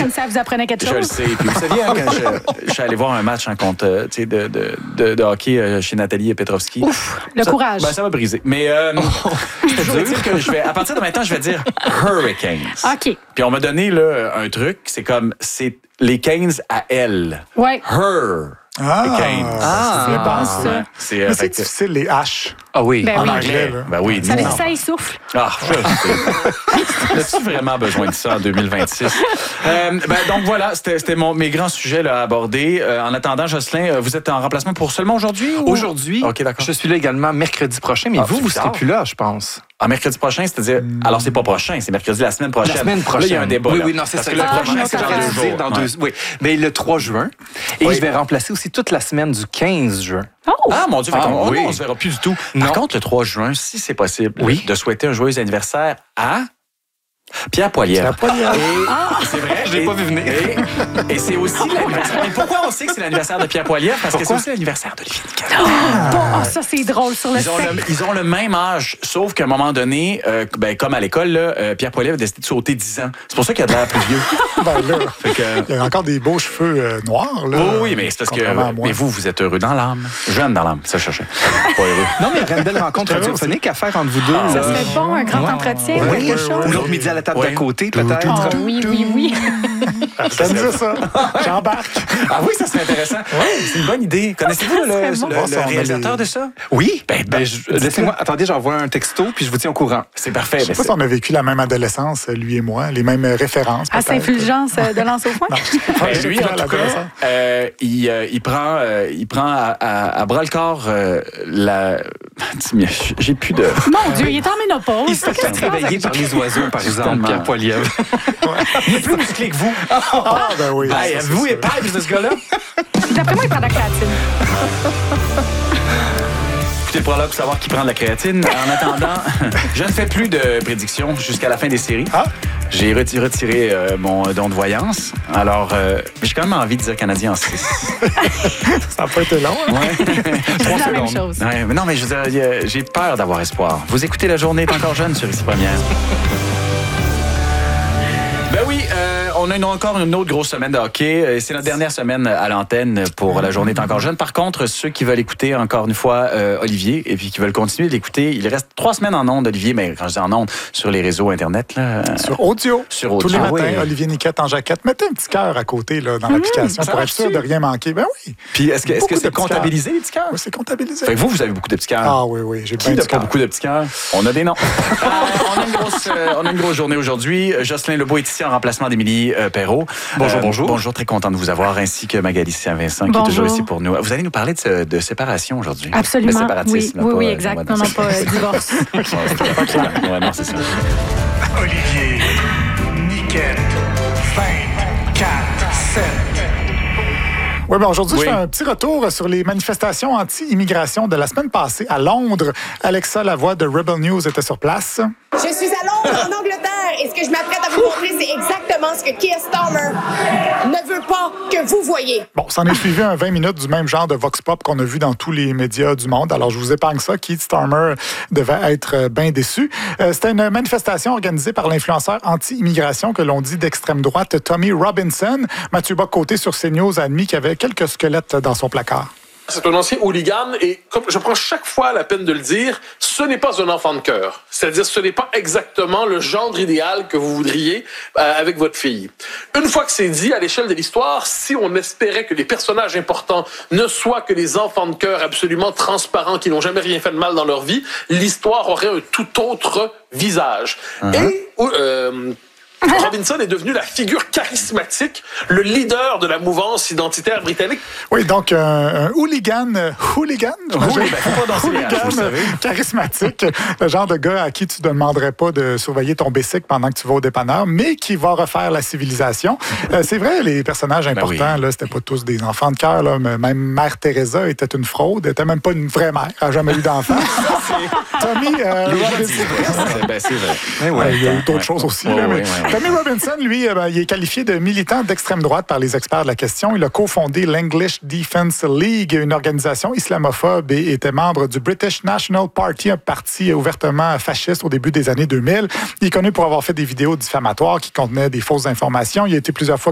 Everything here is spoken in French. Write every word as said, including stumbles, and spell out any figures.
comme ça vous apprenez quelque chose. Je le sais. Puis vous saviez, hein, quand je, je suis allé voir un match en contre euh, de, de, de, de hockey euh, chez Nathalie Petrovski. Ouf, le ça, courage. Ben, ça m'a brisé. Mais euh, oh, je veux dire que je vais, à partir de maintenant, je vais dire Hurricanes. OK. Puis on m'a donné là, un truc, c'est comme, c'est les Canes à elle. Ouais. Her. Ah, les Canes. Ah, c'est bon, ça. Ouais. C'est, Mais euh, c'est que- difficile, les H. Ah oui, Ben en oui. anglais. Là. Ben oui, Ça, non. ça essouffle. Ah, je sais. As-tu vraiment besoin de ça en deux mille vingt-six? Euh, ben, donc voilà, c'était, c'était mon, mes grands sujets là, à aborder. Euh, en attendant, Jocelyn, euh, vous êtes en remplacement pour seulement aujourd'hui? Ou... Aujourd'hui, OK, d'accord. je suis là également mercredi prochain, mais Ah, vous, c'est vous serez bizarre. plus là, je pense. En mercredi prochain, c'est-à-dire... Alors, c'est pas prochain, c'est mercredi la semaine prochaine. La semaine prochaine. Là, il y a un débat. Oui, là. oui, non, c'est Parce ça. que Le le Ah, prochain, prochain, c'est c'est dans dans deux deux jours. jours. Dans Ouais. deux, oui. Mais le trois juin. Et Oui. je vais remplacer aussi toute la semaine du quinze juin. Oh! Ah, mon Dieu, fait Ah, qu'on- oh oui. non, on se verra plus du tout. Non. Par contre, le trois juin, si c'est possible, Oui. de souhaiter un joyeux anniversaire à Pierre Poilievre. Pierre Poilievre. Et c'est vrai, Je l'ai et- pas vu venir. Et, et c'est aussi l'anniversaire. Mais pourquoi on sait que c'est l'anniversaire de Pierre Poilievre? Parce Pourquoi? que c'est aussi l'anniversaire d'Olivier Niquette. Bon, ah, ça, c'est drôle sur le Ils ont, fait. le, ils ont le même âge, sauf qu'à un moment donné, euh, ben, comme à l'école, là, euh, Pierre Poilievre a décidé de sauter dix ans. C'est pour ça qu'il a de l'air plus vieux. Ben là, Fait que, il y a encore des beaux cheveux euh, noirs. Là, oui, oui, mais c'est parce que. contrairement à moi. Mais vous, vous êtes heureux dans l'âme. Jeune dans l'âme, ça je cherchais. Pas heureux. Non, mais il y aurait une belle rencontre radiophonique à faire entre vous deux. Ah, Ça là. serait bon, un grand Ouais. entretien ou Oui, quelque oui, chose. Ou l'autre midi à la table Oui. d'à côté, peut-être. Ah, oui, oui, oui. Ça me dit ça. J'embarque. Ah oui, ça serait intéressant. C'est une bonne idée. Connaissez-vous le, serait le- bon. le Bon, ça, on a réalisateur les- de ça? Oui. Ben, Ben, je- laissez-moi. Attendez, j'envoie un texto, puis je vous tiens au courant. C'est parfait. Je sais mais pas c'est- si on a vécu la même adolescence, lui et moi, les mêmes euh, références. À peut-être. Saint-Fulgence euh, de Lance au foin. Non. Ben, Je lui, sais en pas, tout cas, l'adolescence. euh, il, euh, il prend, euh, il prend à, à, à bras le corps euh, la. J'ai plus de. Mon Dieu, il est en ménopause. Il se fait Qu'est-ce qui se passe réveiller avec par les oiseaux, par exemple, Tellement. Pierre Poilievre. Il est plus musclé que vous. Ah, ben oui. Hey, ça, c'est vous sûr. et Pipes de ce gars-là? D'après moi, il prend de la créatine. Écoutez le prologue pour savoir qui prend de la créatine. En attendant, je ne fais plus de prédictions jusqu'à la fin des séries. Ah. J'ai reti- retiré euh, mon don de voyance. Alors, euh, j'ai quand même envie de dire Canadien en six. Ça n'a pas été long. Hein? Ouais. C'est Trois la même secondes. chose. Ouais, mais non, mais je veux dire, euh, j'ai peur d'avoir espoir. Vous écoutez La Journée est encore jeune sur Ici Première. Ben oui, euh, on a une- encore une autre grosse semaine de hockey. Euh, C'est notre dernière semaine à l'antenne pour La Journée est encore jeune. Par contre, ceux qui veulent écouter encore une fois euh, Olivier et puis qui veulent continuer de l'écouter, il reste trois semaines en ondes, Olivier, mais quand je dis en ondes, sur les réseaux Internet. Là, euh, Sur audio. Sur Tous les audio. matins, Ah oui. Olivier Niquette en jaquette. Mettez un petit cœur à côté là, dans l'application ça pour être marche-tu? sûr de rien manquer. Ben oui. Puis est-ce que est-ce que Beaucoup c'est de petits comptabilisé, les petits cœurs? Oui, c'est comptabilisé. Fait que vous, vous avez beaucoup de petits cœurs. Ah oui, oui, j'ai Qui plein n'a de pas cœurs. beaucoup de petits cœurs? On a des noms. Euh, on, a une grosse, euh, on a une grosse journée aujourd'hui. Euh, Jocelyn Lebeau est ici en remplacement d'Émilie euh, Perrault. Bonjour, Euh, bonjour. Bonjour, très content de vous avoir, ainsi que Magali Saint-Vincent, qui est Bonjour. toujours ici pour nous. Vous allez nous parler de, ce- de séparation aujourd'hui. Absolument. De séparatisme. Oui, là, oui, pas, oui, exact. euh, Non, non, pas euh, divorce. Ouais, c'était pas clair. Ouais, non, c'est ça. Olivier, Niquette, vingt, quatre, sept. Oui, ben aujourd'hui, Oui. je fais un petit retour sur les manifestations anti-immigration de la semaine passée à Londres. Alexa Lavoie de Rebel News était sur place. Je suis à Londres, en Angleterre, et ce que je m'apprête à vous montrer, c'est exactement ce que Keir Starmer ne veut pas que vous voyez. Bon, s'en est suivi un vingt minutes du même genre de vox pop qu'on a vu dans tous les médias du monde. Alors, je vous épargne ça. Keith Starmer devait être euh, bien déçu. Euh, C'était une manifestation organisée par l'influenceur anti-immigration que l'on dit d'extrême droite, Tommy Robinson. Mathieu Bock-Côté sur CNews a admis qu'il y avait quelques squelettes dans son placard. C'est un ancien hooligan et comme je prends chaque fois la peine de le dire, ce n'est pas un enfant de cœur. C'est-à-dire ce n'est pas exactement le gendre idéal que vous voudriez euh, avec votre fille. Une fois que c'est dit, à l'échelle de l'histoire, si on espérait que les personnages importants ne soient que les enfants de cœur absolument transparents qui n'ont jamais rien fait de mal dans leur vie, l'histoire aurait un tout autre visage. Uh-huh. Et... Euh, Robinson est devenu la figure charismatique, le leader de la mouvance identitaire britannique. Oui, donc euh, un hooligan, euh, hooligan, Oui, ben, faut pas danser les haches, vous hooligan savez. charismatique, le genre de gars à qui tu ne demanderais pas de surveiller ton bicycle pendant que tu vas au dépanneur, mais qui va refaire la civilisation. Euh, c'est vrai, les personnages importants, Ben oui. là, c'était pas tous des enfants de cœur. Là, mais même Mère Teresa était une fraude, elle était même pas une vraie mère, elle n'a jamais eu d'enfant. Tommy euh, Les gens Robinson- disent ça. C'est- ben, c'est vrai. Eh ouais. Ouais, il y a eu d'autres Ouais. choses aussi. Ouais, là, ouais, mais ouais, ouais. Tommy Robinson, lui, euh, ben, il est qualifié de militant d'extrême droite par les experts de la question. Il a cofondé l'English Defence League, une organisation islamophobe, et était membre du British National Party, un parti ouvertement fasciste au début des années deux mille. Il est connu pour avoir fait des vidéos diffamatoires qui contenaient des fausses informations. Il a été plusieurs fois